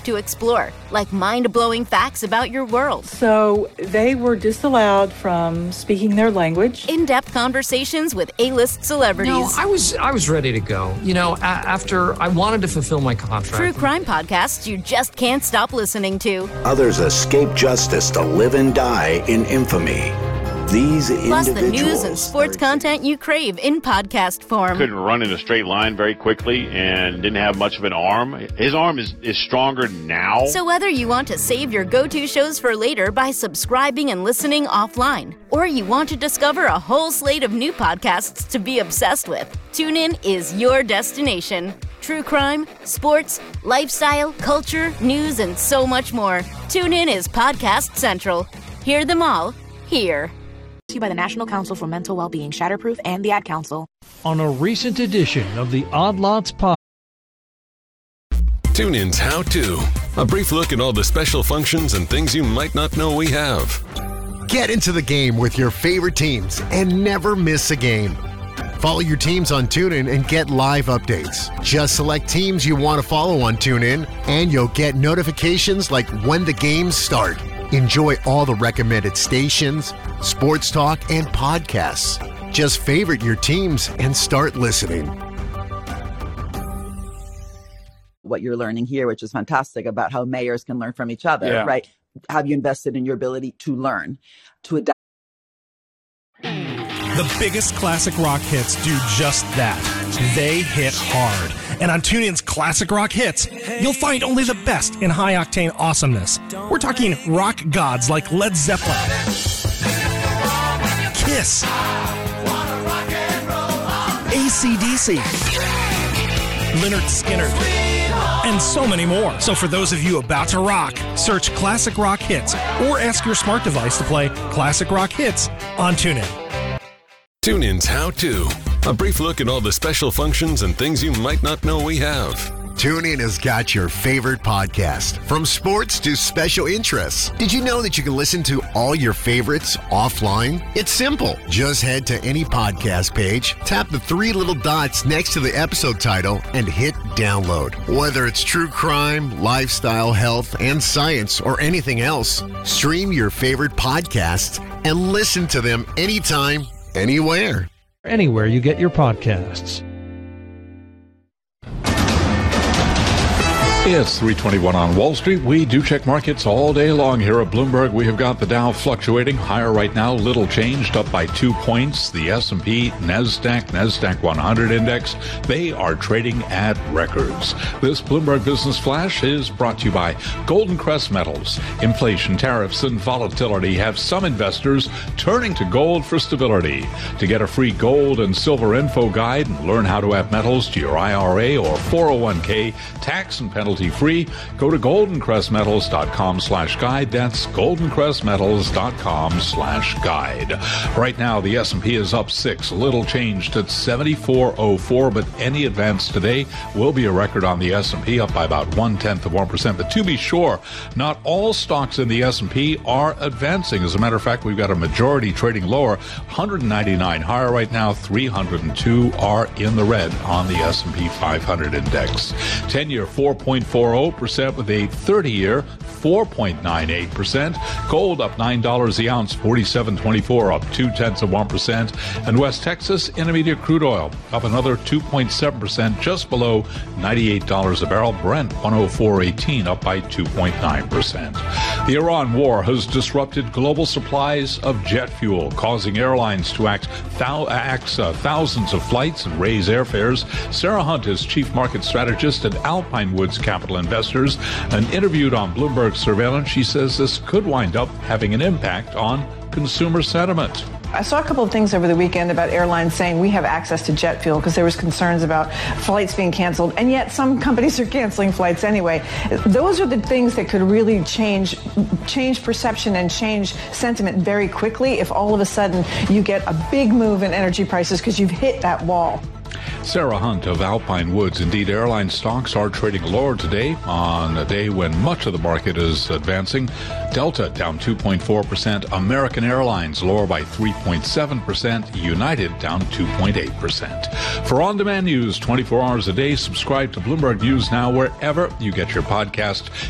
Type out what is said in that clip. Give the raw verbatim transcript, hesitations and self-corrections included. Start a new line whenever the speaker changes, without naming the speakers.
to explore, like mind-blowing facts about your world.
So they were disallowed from speaking their language.
In-depth conversations with A-list celebrities.
No, I was I was ready to go. You know, a- after I wanted to fulfill my contract.
True crime podcasts you just can't stop listening to.
Others escape justice to live and die in infamy. These
Plus
individuals...
the news and sports content you crave in podcast form.
Couldn't run in a straight line very quickly and didn't have much of an arm. His arm is, is stronger now.
So whether you want to save your go-to shows for later by subscribing and listening offline, or you want to discover a whole slate of new podcasts to be obsessed with, TuneIn is your destination. True crime, sports, lifestyle, culture, news, and so much more. TuneIn is Podcast Central. Hear them all here.
To you by the National Council for Mental Wellbeing, Shatterproof, and the Ad Council.
On a recent edition of the Odd Lots Pod.
TuneIn's How To. A brief look at all the special functions and things you might not know we have.
Get into the game with your favorite teams and never miss a game. Follow your teams on TuneIn and get live updates. Just select teams you want to follow on TuneIn, and you'll get notifications like when the games start. Enjoy all the recommended stations, sports talk, and podcasts. Just favorite your teams and start listening.
What you're learning here, which is fantastic, about how mayors can learn from each other,
yeah.
right? Have you invested in your ability to learn, to adapt?
The biggest classic rock hits do just that. They hit hard. And on TuneIn's Classic Rock Hits, you'll find only the best in high-octane awesomeness. We're talking rock gods like Led Zeppelin, Kiss, A C D C, Lynyrd Skynyrd, and so many more. So for those of you about to rock, search Classic Rock Hits or ask your smart device to play Classic Rock Hits on TuneIn.
TuneIn's How To. A brief look at all the special functions and things you might not know we have.
TuneIn has got your favorite podcast, from sports to special interests. Did you know that you can listen to all your favorites offline? It's simple. Just head to any podcast page, tap the three little dots next to the episode title, and hit download. Whether it's true crime, lifestyle, health, and science, or anything else, stream your favorite podcasts and listen to them anytime, anywhere.
Anywhere you get your podcasts.
It's three twenty-one on Wall Street. We do check markets all day long here at Bloomberg. We have got the Dow fluctuating higher right now, little changed, up by two points. The S and P, NASDAQ, NASDAQ one hundred index, they are trading at records. This Bloomberg Business Flash is brought to you by Golden Crest Metals. Inflation, tariffs, and volatility have some investors turning to gold for stability. To get a free gold and silver info guide and learn how to add metals to your I R A or four oh one k, tax and penalty free, go to goldencrestmetals.com slash guide. That's goldencrestmetals.com slash guide. Right now, the S and P is up six, a little changed at seventy-four oh four, but any advance today will be a record on the S and P, up by about one-tenth of one percent. But to be sure, not all stocks in the S and P are advancing. As a matter of fact, we've got a majority trading lower, one hundred ninety-nine higher right now, three hundred two are in the red on the S and P five hundred index. ten-year, four point four oh percent with a thirty-year, four point nine eight percent. Gold up nine dollars the ounce, forty-seven twenty-four, up two-tenths of one percent. And West Texas Intermediate crude oil up another two point seven percent, just below ninety-eight dollars a barrel. Brent one oh four eighteen, up by two point nine percent. The Iran war has disrupted global supplies of jet fuel, causing airlines to axe, thou- axe uh, thousands of flights and raise airfares. Sarah Hunt is chief market strategist at Alpine Woods Capital Investors, and interviewed on Bloomberg Surveillance, she says this could wind up having an impact on consumer sentiment.
I saw a couple of things over the weekend about airlines saying we have access to jet fuel because there was concerns about flights being canceled, and yet some companies are canceling flights anyway. Those are the things that could really change change perception and change sentiment very quickly if all of a sudden you get a big move in energy prices because you've hit that wall.
Sarah Hunt of Alpine Woods. Indeed, airline stocks are trading lower today on a day when much of the market is advancing. Delta down two point four percent. American Airlines lower by three point seven percent. United down two point eight percent. For on-demand news twenty-four hours a day, subscribe to Bloomberg News Now wherever you get your podcast.